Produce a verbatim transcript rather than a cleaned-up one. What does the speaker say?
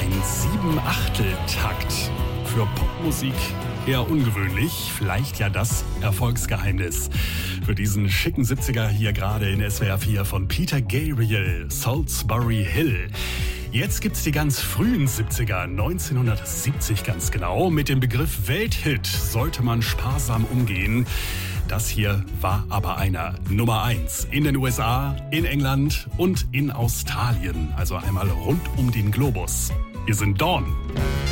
Ein Sieben-Achtel-Takt. Für Popmusik eher ungewöhnlich, vielleicht ja das Erfolgsgeheimnis. Für diesen schicken siebziger hier gerade in S W R vier von Peter Gabriel, Salisbury Hill. Jetzt gibt's die ganz frühen siebziger, neunzehnhundertsiebzig ganz genau. Mit dem Begriff Welthit sollte man sparsam umgehen. Das hier war aber einer. Nummer eins in den U S A, in England und in Australien. Also einmal rund um den Globus. Wir sind Dawn.